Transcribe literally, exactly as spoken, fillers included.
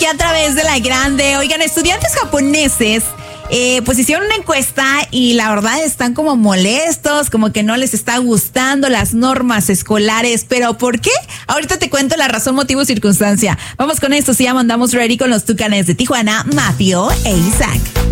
a través de La Grande. Oigan, estudiantes japoneses Eh, pues hicieron una encuesta y la verdad están como molestos, como que no les está gustando las normas escolares. ¿Pero por qué? Ahorita te cuento la razón, motivo, circunstancia. Vamos con esto, si ya mandamos ready con los Tucanes de Tijuana, Matthew e Isaac.